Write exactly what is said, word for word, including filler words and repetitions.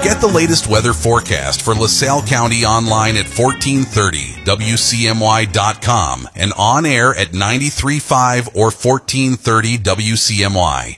Get the latest weather forecast for LaSalle County online at fourteen thirty W C M Y dot com and on air at ninety-three point five or fourteen thirty W C M Y.